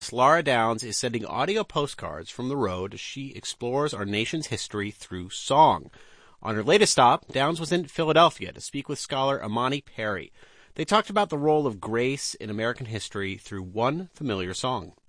Laura Downs is sending audio postcards from the road as she explores our nation's history through song. On her latest stop, Downs was in Philadelphia to speak with scholar Imani Perry. They talked about the role of grace in American history through one familiar song.